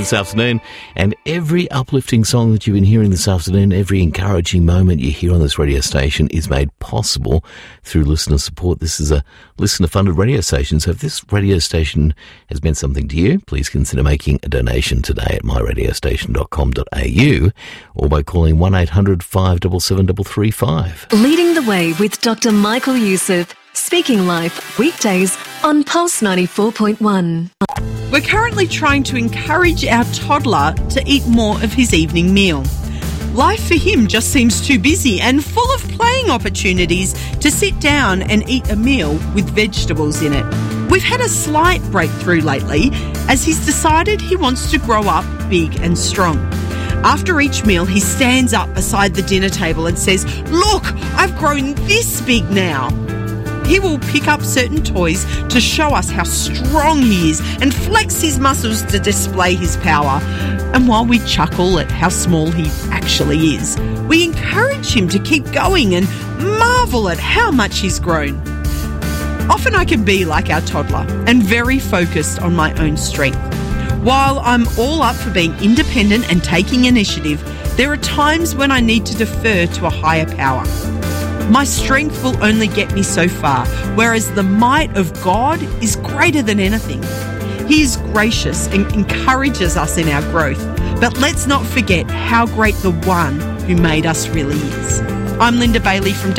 this afternoon, and every uplifting song that you've been hearing this afternoon, every encouraging moment you hear on this radio station is made possible through listener support. This is a listener-funded radio station, so if this radio station has meant something to you, please consider making a donation today at myradiostation.com.au or by calling 1800 577 335. Leading the way with Dr. Michael Youssef. Speaking Life, weekdays on Pulse 94.1. We're currently trying to encourage our toddler to eat more of his evening meal. Life for him just seems too busy and full of playing opportunities to sit down and eat a meal with vegetables in it. We've had a slight breakthrough lately as he's decided he wants to grow up big and strong. After each meal, he stands up beside the dinner table and says, "Look, I've grown this big now." He will pick up certain toys to show us how strong he is and flex his muscles to display his power. And while we chuckle at how small he actually is, we encourage him to keep going and marvel at how much he's grown. Often I can be like our toddler and very focused on my own strength. While I'm all up for being independent and taking initiative, there are times when I need to defer to a higher power. My strength will only get me so far, whereas the might of God is greater than anything. He is gracious and encourages us in our growth, but let's not forget how great the one who made us really is. I'm Linda Bailey from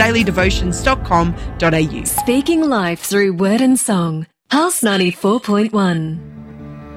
dailydevotions.com.au. Speaking Life through word and song. Pulse 94.1.